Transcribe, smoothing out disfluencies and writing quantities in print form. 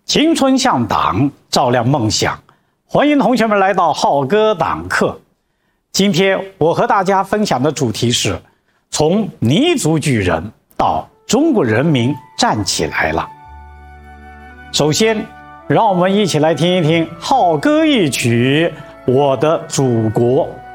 青春向党，照亮梦想。欢迎同学们来到浩哥党课。今天我和大家分享的主题是：从泥足巨人到中国人民站起来了。首先，让我们一起来听一听浩歌一曲《我的祖国》。